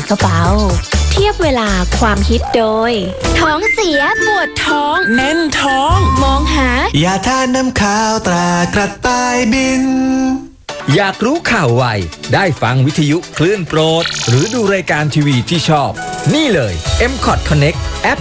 ก็เบาเทียบเวลาความฮิตโดยท้องเสียปวดท้องแน่นท้องมองหายาทานน้ำข้าวตรากระต่ายบินอยากรู้ข่าวไวได้ฟังวิทยุคลื่นโปรดหรือดูรายการทีวีที่ชอบนี่เลย M-Cot Connect แอป